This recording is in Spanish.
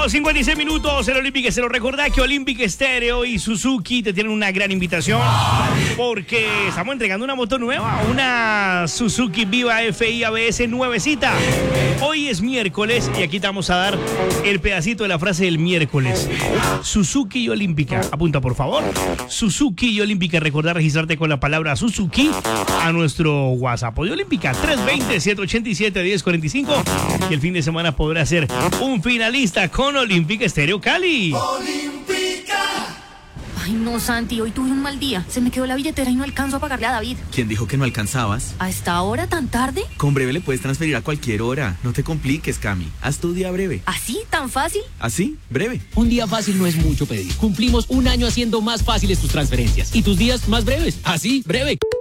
8:56, el Olympic Estéreo. Recordá que Olympic Estéreo y Suzuki te tienen una gran invitación porque estamos entregando una moto nueva, una Suzuki Viva FI ABS nuevecita. Hoy es miércoles y aquí te vamos a dar el pedacito de la frase del miércoles. Suzuki y Olímpica. Apunta, por favor. Suzuki y Olímpica. Recordá registrarte con la palabra Suzuki a nuestro WhatsApp de Olímpica 320-787-1045 y el fin de semana podrá ser un finalista con Olympic Estéreo Cali. Ay, no, Santi, hoy tuve un mal día. Se me quedó la billetera y no alcanzo a pagarle a David. ¿Quién dijo que no alcanzabas? ¿A esta hora tan tarde? Con Breve le puedes transferir a cualquier hora. No te compliques, Cami. Haz tu día breve. ¿Así? ¿Tan fácil? ¿Así? Breve. Un día fácil no es mucho pedir. Cumplimos un año haciendo más fáciles tus transferencias y tus días más breves. Así, breve.